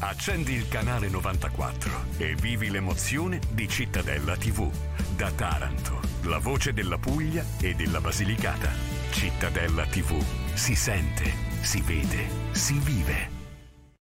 Accendi il canale 94 e vivi l'emozione di Cittadella TV. Da Taranto, la voce della Puglia e della Basilicata. Cittadella TV. Si sente, si vede, si vive.